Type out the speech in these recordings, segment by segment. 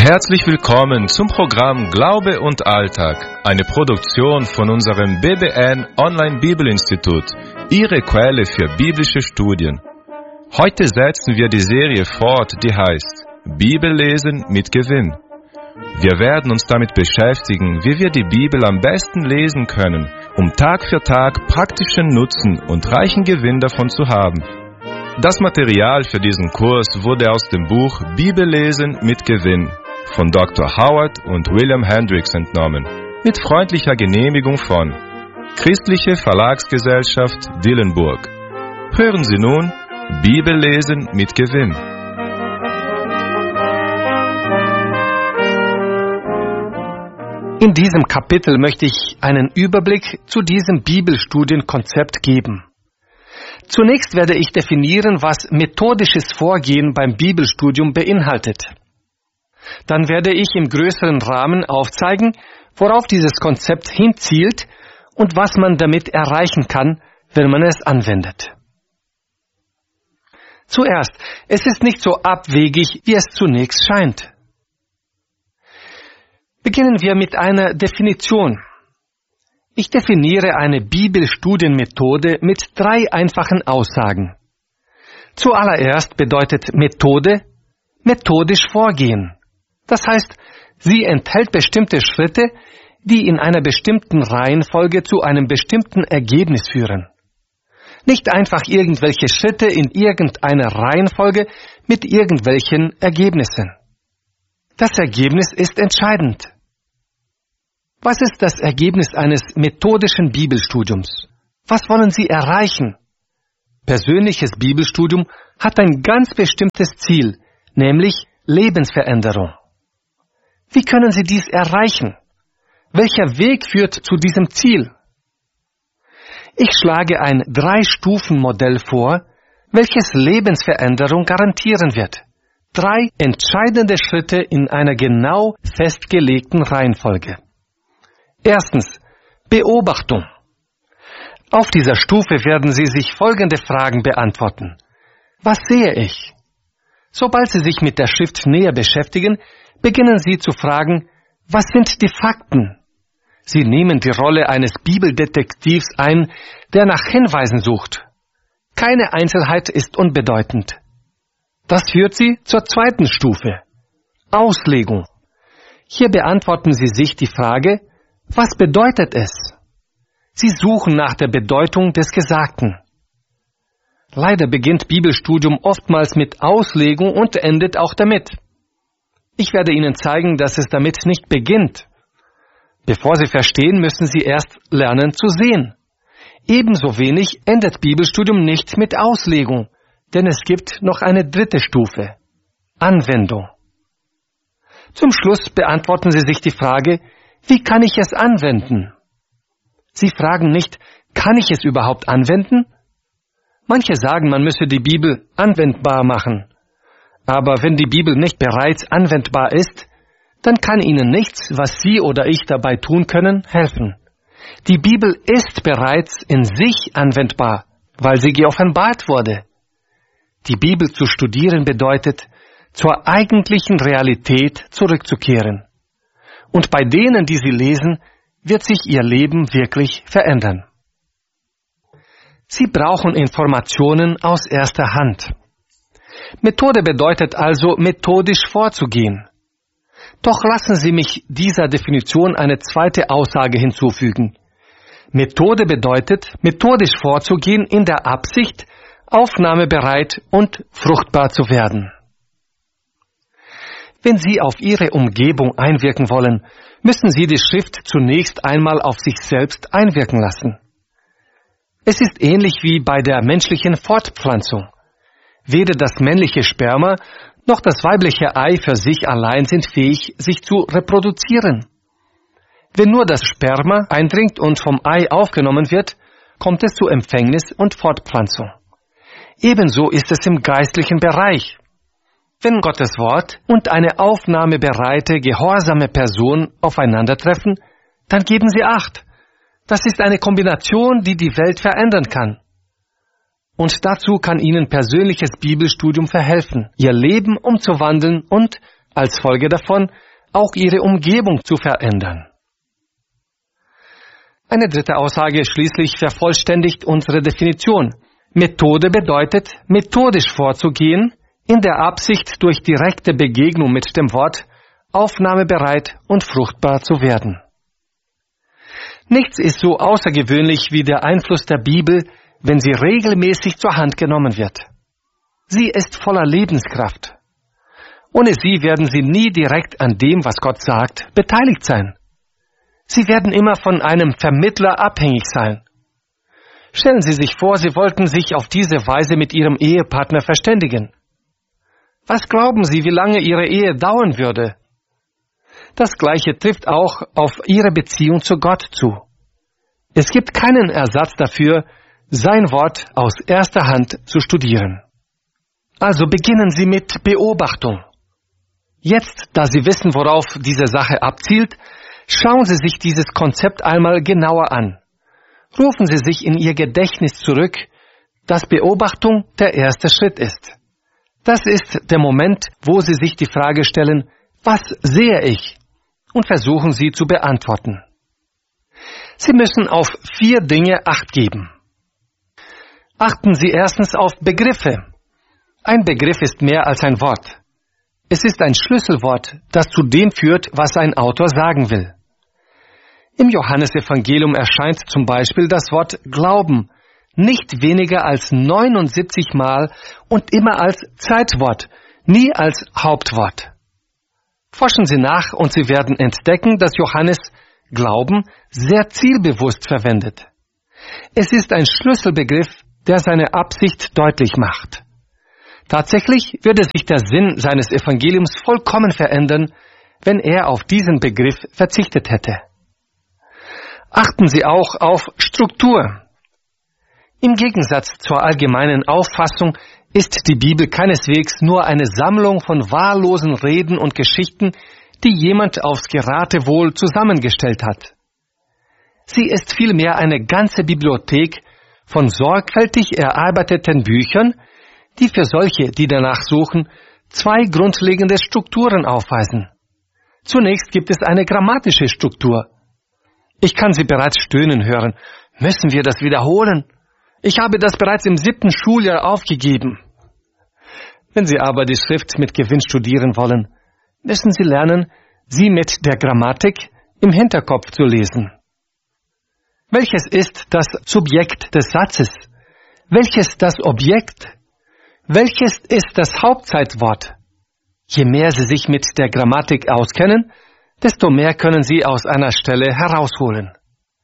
Herzlich willkommen zum Programm Glaube und Alltag, eine Produktion von unserem BBN Online Bibelinstitut, Ihre Quelle für biblische Studien. Heute setzen wir die Serie fort, die heißt Bibellesen mit Gewinn. Wir werden uns damit beschäftigen, wie wir die Bibel am besten lesen können, um Tag für Tag praktischen Nutzen und reichen Gewinn davon zu haben. Das Material für diesen Kurs wurde aus dem Buch Bibellesen mit Gewinn von Dr. Howard und William Hendricks entnommen, mit freundlicher Genehmigung von Christliche Verlagsgesellschaft Dillenburg. Hören Sie nun Bibellesen mit Gewinn. In diesem Kapitel möchte ich einen Überblick zu diesem Bibelstudienkonzept geben. Zunächst werde ich definieren, was methodisches Vorgehen beim Bibelstudium beinhaltet. Dann werde ich im größeren Rahmen aufzeigen, worauf dieses Konzept hinzielt und was man damit erreichen kann, wenn man es anwendet. Zuerst, es ist nicht so abwegig, wie es zunächst scheint. Beginnen wir mit einer Definition. Ich definiere eine Bibelstudienmethode mit 3 einfachen Aussagen. Zuallererst bedeutet Methode methodisch vorgehen. Das heißt, sie enthält bestimmte Schritte, die in einer bestimmten Reihenfolge zu einem bestimmten Ergebnis führen. Nicht einfach irgendwelche Schritte in irgendeiner Reihenfolge mit irgendwelchen Ergebnissen. Das Ergebnis ist entscheidend. Was ist das Ergebnis eines methodischen Bibelstudiums? Was wollen Sie erreichen? Persönliches Bibelstudium hat ein ganz bestimmtes Ziel, nämlich Lebensveränderung. Wie können Sie dies erreichen? Welcher Weg führt zu diesem Ziel? Ich schlage ein 3-Stufen-Modell vor, welches Lebensveränderung garantieren wird. 3 entscheidende Schritte in einer genau festgelegten Reihenfolge. Erstens, Beobachtung. Auf dieser Stufe werden Sie sich folgende Fragen beantworten. Was sehe ich? Sobald Sie sich mit der Schrift näher beschäftigen, beginnen Sie zu fragen, was sind die Fakten? Sie nehmen die Rolle eines Bibeldetektivs ein, der nach Hinweisen sucht. Keine Einzelheit ist unbedeutend. Das führt Sie zur 2. Stufe. Auslegung. Hier beantworten Sie sich die Frage, was bedeutet es? Sie suchen nach der Bedeutung des Gesagten. Leider beginnt Bibelstudium oftmals mit Auslegung und endet auch damit. Ich werde Ihnen zeigen, dass es damit nicht beginnt. Bevor Sie verstehen, müssen Sie erst lernen zu sehen. Ebenso wenig endet Bibelstudium nicht mit Auslegung, denn es gibt noch eine 3. Stufe. Anwendung. Zum Schluss beantworten Sie sich die Frage, wie kann ich es anwenden? Sie fragen nicht, kann ich es überhaupt anwenden? Manche sagen, man müsse die Bibel anwendbar machen. Aber wenn die Bibel nicht bereits anwendbar ist, dann kann Ihnen nichts, was Sie oder ich dabei tun können, helfen. Die Bibel ist bereits in sich anwendbar, weil sie geoffenbart wurde. Die Bibel zu studieren bedeutet, zur eigentlichen Realität zurückzukehren. Und bei denen, die sie lesen, wird sich ihr Leben wirklich verändern. Sie brauchen Informationen aus erster Hand. Methode bedeutet also, methodisch vorzugehen. Doch lassen Sie mich dieser Definition eine 2. Aussage hinzufügen. Methode bedeutet, methodisch vorzugehen in der Absicht, aufnahmebereit und fruchtbar zu werden. Wenn Sie auf Ihre Umgebung einwirken wollen, müssen Sie die Schrift zunächst einmal auf sich selbst einwirken lassen. Es ist ähnlich wie bei der menschlichen Fortpflanzung. Weder das männliche Sperma noch das weibliche Ei für sich allein sind fähig, sich zu reproduzieren. Wenn nur das Sperma eindringt und vom Ei aufgenommen wird, kommt es zu Empfängnis und Fortpflanzung. Ebenso ist es im geistlichen Bereich. Wenn Gottes Wort und eine aufnahmebereite, gehorsame Person aufeinandertreffen, dann geben Sie Acht. Das ist eine Kombination, die die Welt verändern kann. Und dazu kann Ihnen persönliches Bibelstudium verhelfen, Ihr Leben umzuwandeln und als Folge davon auch ihre Umgebung zu verändern. Eine dritte Aussage schließlich vervollständigt unsere Definition. Methode bedeutet, methodisch vorzugehen, in der Absicht, durch direkte Begegnung mit dem Wort aufnahmebereit und fruchtbar zu werden. Nichts ist so außergewöhnlich wie der Einfluss der Bibel, wenn sie regelmäßig zur Hand genommen wird. Sie ist voller Lebenskraft. Ohne sie werden Sie nie direkt an dem, was Gott sagt, beteiligt sein. Sie werden immer von einem Vermittler abhängig sein. Stellen Sie sich vor, Sie wollten sich auf diese Weise mit Ihrem Ehepartner verständigen. Was glauben Sie, wie lange Ihre Ehe dauern würde? Das Gleiche trifft auch auf Ihre Beziehung zu Gott zu. Es gibt keinen Ersatz dafür, sein Wort aus erster Hand zu studieren. Also beginnen Sie mit Beobachtung. Jetzt, da Sie wissen, worauf diese Sache abzielt, schauen Sie sich dieses Konzept einmal genauer an. Rufen Sie sich in Ihr Gedächtnis zurück, dass Beobachtung der erste Schritt ist. Das ist der Moment, wo Sie sich die Frage stellen, was sehe ich? Und versuchen sie zu beantworten. Sie müssen auf 4 Dinge Acht geben. Achten Sie erstens auf Begriffe. Ein Begriff ist mehr als ein Wort. Es ist ein Schlüsselwort, das zu dem führt, was ein Autor sagen will. Im Johannesevangelium erscheint zum Beispiel das Wort Glauben nicht weniger als 79 Mal und immer als Zeitwort, nie als Hauptwort. Forschen Sie nach und Sie werden entdecken, dass Johannes Glauben sehr zielbewusst verwendet. Es ist ein Schlüsselbegriff, der seine Absicht deutlich macht. Tatsächlich würde sich der Sinn seines Evangeliums vollkommen verändern, wenn er auf diesen Begriff verzichtet hätte. Achten Sie auch auf Struktur. Im Gegensatz zur allgemeinen Auffassung ist die Bibel keineswegs nur eine Sammlung von wahllosen Reden und Geschichten, die jemand aufs Geratewohl zusammengestellt hat. Sie ist vielmehr eine ganze Bibliothek von sorgfältig erarbeiteten Büchern, die für solche, die danach suchen, 2 grundlegende Strukturen aufweisen. Zunächst gibt es eine grammatische Struktur. Ich kann Sie bereits stöhnen hören. Müssen wir das wiederholen? Ich habe das bereits im 7. Schuljahr aufgegeben. Wenn Sie aber die Schrift mit Gewinn studieren wollen, müssen Sie lernen, sie mit der Grammatik im Hinterkopf zu lesen. Welches ist das Subjekt des Satzes? Welches das Objekt? Welches ist das Hauptzeitwort? Je mehr Sie sich mit der Grammatik auskennen, desto mehr können Sie aus einer Stelle herausholen.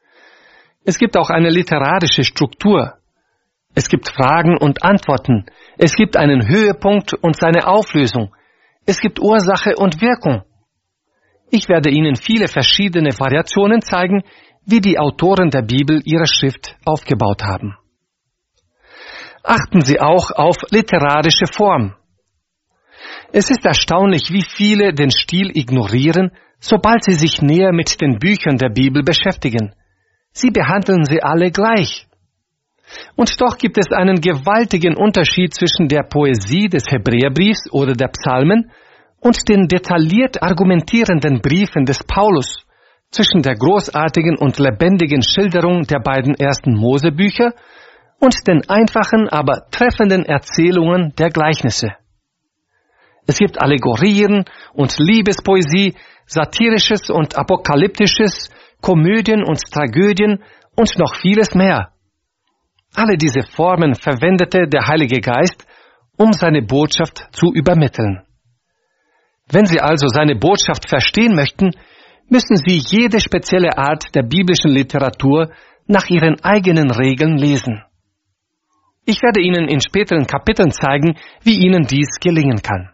Es gibt auch eine literarische Struktur. Es gibt Fragen und Antworten. Es gibt einen Höhepunkt und seine Auflösung. Es gibt Ursache und Wirkung. Ich werde Ihnen viele verschiedene Variationen zeigen, wie die Autoren der Bibel ihre Schrift aufgebaut haben. Achten Sie auch auf literarische Form. Es ist erstaunlich, wie viele den Stil ignorieren, sobald sie sich näher mit den Büchern der Bibel beschäftigen. Sie behandeln sie alle gleich. Und doch gibt es einen gewaltigen Unterschied zwischen der Poesie des Hebräerbriefs oder der Psalmen und den detailliert argumentierenden Briefen des Paulus, zwischen der großartigen und lebendigen Schilderung der beiden ersten Mosebücher und den einfachen, aber treffenden Erzählungen der Gleichnisse. Es gibt Allegorien und Liebespoesie, satirisches und apokalyptisches, Komödien und Tragödien und noch vieles mehr. Alle diese Formen verwendete der Heilige Geist, um seine Botschaft zu übermitteln. Wenn Sie also seine Botschaft verstehen möchten, müssen Sie jede spezielle Art der biblischen Literatur nach ihren eigenen Regeln lesen. Ich werde Ihnen in späteren Kapiteln zeigen, wie Ihnen dies gelingen kann.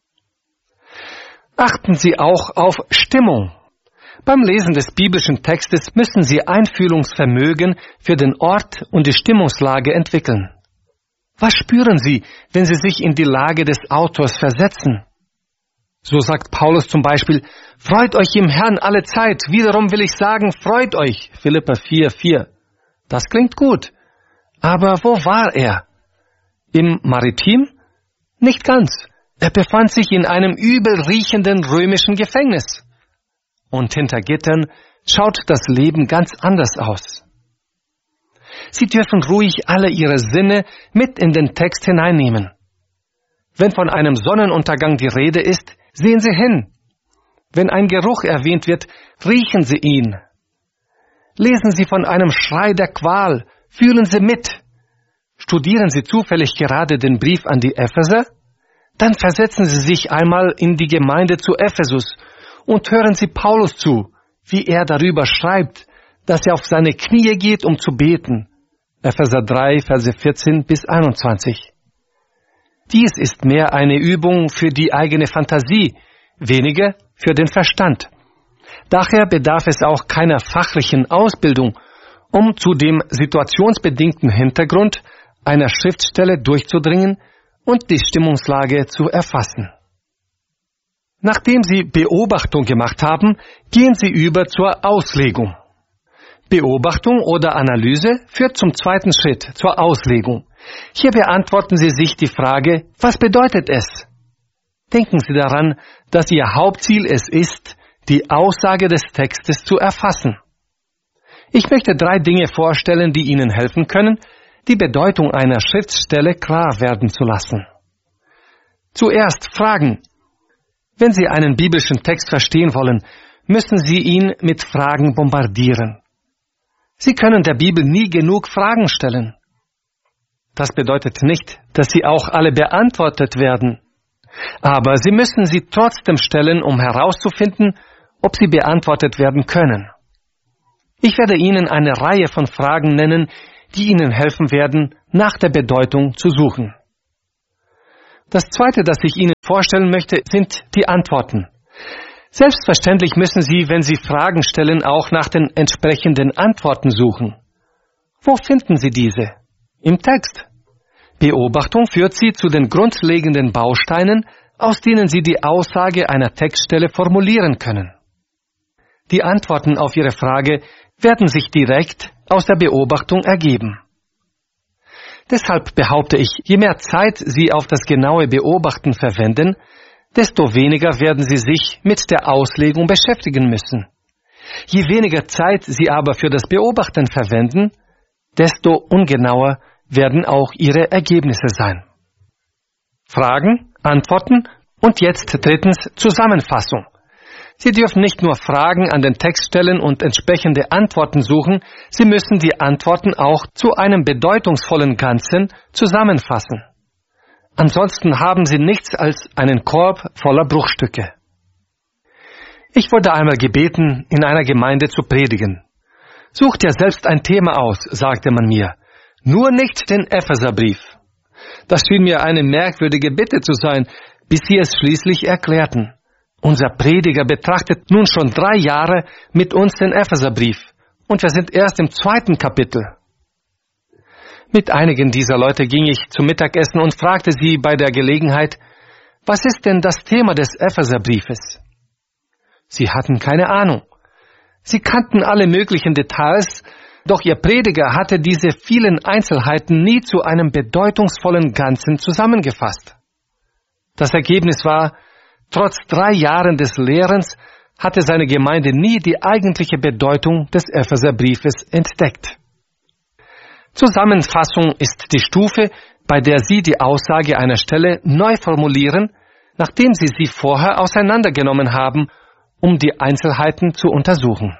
Achten Sie auch auf Stimmung. Beim Lesen des biblischen Textes müssen Sie Einfühlungsvermögen für den Ort und die Stimmungslage entwickeln. Was spüren Sie, wenn Sie sich in die Lage des Autors versetzen? So sagt Paulus zum Beispiel, freut euch im Herrn alle Zeit. Wiederum will ich sagen, freut euch. Philipper 4,4. Das klingt gut. Aber wo war er? Im Maritim? Nicht ganz. Er befand sich in einem übel riechenden römischen Gefängnis. Und hinter Gittern schaut das Leben ganz anders aus. Sie dürfen ruhig alle ihre Sinne mit in den Text hineinnehmen. Wenn von einem Sonnenuntergang die Rede ist, sehen Sie hin. Wenn ein Geruch erwähnt wird, riechen Sie ihn. Lesen Sie von einem Schrei der Qual, fühlen Sie mit. Studieren Sie zufällig gerade den Brief an die Epheser? Dann versetzen Sie sich einmal in die Gemeinde zu Ephesus und hören Sie Paulus zu, wie er darüber schreibt, dass er auf seine Knie geht, um zu beten. Epheser 3, Verse 14 bis 21. Dies ist mehr eine Übung für die eigene Fantasie, weniger für den Verstand. Daher bedarf es auch keiner fachlichen Ausbildung, um zu dem situationsbedingten Hintergrund einer Schriftstelle durchzudringen und die Stimmungslage zu erfassen. Nachdem Sie Beobachtung gemacht haben, gehen Sie über zur Auslegung. Beobachtung oder Analyse führt zum zweiten Schritt, zur Auslegung. Hier beantworten Sie sich die Frage, was bedeutet es? Denken Sie daran, dass Ihr Hauptziel es ist, die Aussage des Textes zu erfassen. Ich möchte 3 Dinge vorstellen, die Ihnen helfen können, die Bedeutung einer Schriftstelle klar werden zu lassen. Zuerst Fragen. Wenn Sie einen biblischen Text verstehen wollen, müssen Sie ihn mit Fragen bombardieren. Sie können der Bibel nie genug Fragen stellen. Das bedeutet nicht, dass sie auch alle beantwortet werden. Aber Sie müssen sie trotzdem stellen, um herauszufinden, ob sie beantwortet werden können. Ich werde Ihnen eine Reihe von Fragen nennen, die Ihnen helfen werden, nach der Bedeutung zu suchen. Das Zweite, das ich Ihnen vorstellen möchte, sind die Antworten. Selbstverständlich müssen Sie, wenn Sie Fragen stellen, auch nach den entsprechenden Antworten suchen. Wo finden Sie diese? Im Text. Beobachtung führt Sie zu den grundlegenden Bausteinen, aus denen Sie die Aussage einer Textstelle formulieren können. Die Antworten auf Ihre Frage werden sich direkt aus der Beobachtung ergeben. Deshalb behaupte ich, je mehr Zeit Sie auf das genaue Beobachten verwenden, desto weniger werden Sie sich mit der Auslegung beschäftigen müssen. Je weniger Zeit Sie aber für das Beobachten verwenden, desto ungenauer werden auch Ihre Ergebnisse sein. Fragen, Antworten und jetzt drittens Zusammenfassung. Sie dürfen nicht nur Fragen an den Text stellen und entsprechende Antworten suchen, Sie müssen die Antworten auch zu einem bedeutungsvollen Ganzen zusammenfassen. Ansonsten haben Sie nichts als einen Korb voller Bruchstücke. Ich wurde einmal gebeten, in einer Gemeinde zu predigen. Such dir selbst ein Thema aus, sagte man mir. Nur nicht den Epheserbrief. Das schien mir eine merkwürdige Bitte zu sein, bis sie es schließlich erklärten. Unser Prediger betrachtet nun schon 3 Jahre mit uns den Epheserbrief und wir sind erst im 2. Kapitel. Mit einigen dieser Leute ging ich zum Mittagessen und fragte sie bei der Gelegenheit, was ist denn das Thema des Epheserbriefes? Sie hatten keine Ahnung. Sie kannten alle möglichen Details, doch ihr Prediger hatte diese vielen Einzelheiten nie zu einem bedeutungsvollen Ganzen zusammengefasst. Das Ergebnis war, trotz 3 Jahren des Lehrens hatte seine Gemeinde nie die eigentliche Bedeutung des Epheserbriefes entdeckt. Zusammenfassung ist die Stufe, bei der Sie die Aussage einer Stelle neu formulieren, nachdem Sie sie vorher auseinandergenommen haben, um die Einzelheiten zu untersuchen.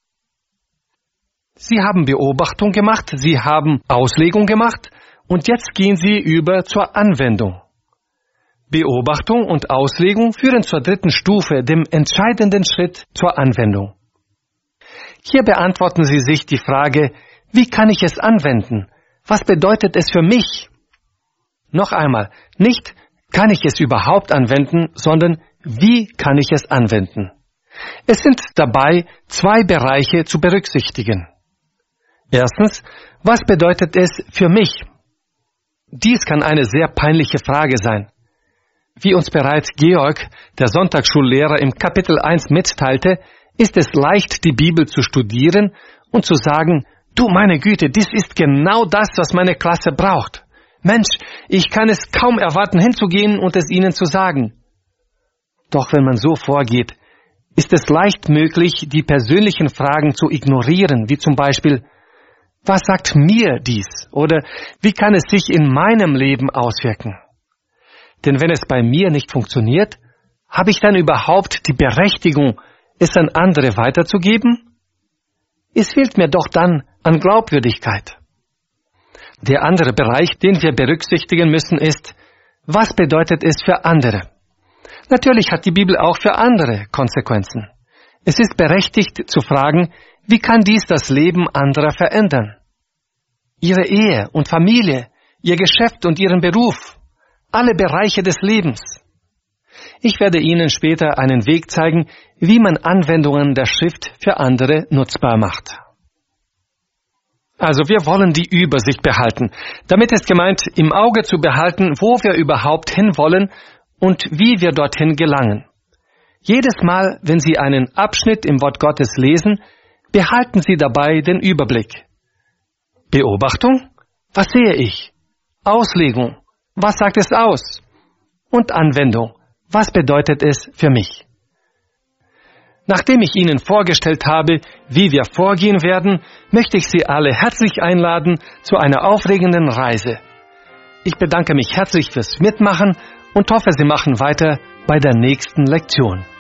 Sie haben Beobachtung gemacht, Sie haben Auslegung gemacht und jetzt gehen Sie über zur Anwendung. Beobachtung und Auslegung führen zur dritten Stufe, dem entscheidenden Schritt zur Anwendung. Hier beantworten Sie sich die Frage, wie kann ich es anwenden? Was bedeutet es für mich? Noch einmal, nicht kann ich es überhaupt anwenden, sondern wie kann ich es anwenden? Es sind dabei 2 Bereiche zu berücksichtigen. Erstens, was bedeutet es für mich? Dies kann eine sehr peinliche Frage sein. Wie uns bereits Georg, der Sonntagsschullehrer, im Kapitel 1 mitteilte, ist es leicht, die Bibel zu studieren und zu sagen, du meine Güte, dies ist genau das, was meine Klasse braucht. Mensch, ich kann es kaum erwarten, hinzugehen und es ihnen zu sagen. Doch wenn man so vorgeht, ist es leicht möglich, die persönlichen Fragen zu ignorieren, wie zum Beispiel, was sagt mir dies? Oder wie kann es sich in meinem Leben auswirken? Denn wenn es bei mir nicht funktioniert, habe ich dann überhaupt die Berechtigung, es an andere weiterzugeben? Es fehlt mir doch dann an Glaubwürdigkeit. Der andere Bereich, den wir berücksichtigen müssen, ist, was bedeutet es für andere? Natürlich hat die Bibel auch für andere Konsequenzen. Es ist berechtigt zu fragen, wie kann dies das Leben anderer verändern? Ihre Ehe und Familie, ihr Geschäft und ihren Beruf, alle Bereiche des Lebens. Ich werde Ihnen später einen Weg zeigen, wie man Anwendungen der Schrift für andere nutzbar macht. Also wir wollen die Übersicht behalten. Damit ist gemeint, im Auge zu behalten, wo wir überhaupt hinwollen und wie wir dorthin gelangen. Jedes Mal, wenn Sie einen Abschnitt im Wort Gottes lesen, behalten Sie dabei den Überblick. Beobachtung? Was sehe ich? Auslegung? Was sagt es aus? Und Anwendung? Was bedeutet es für mich? Nachdem ich Ihnen vorgestellt habe, wie wir vorgehen werden, möchte ich Sie alle herzlich einladen zu einer aufregenden Reise. Ich bedanke mich herzlich fürs Mitmachen und hoffe, Sie machen weiter bei der nächsten Lektion.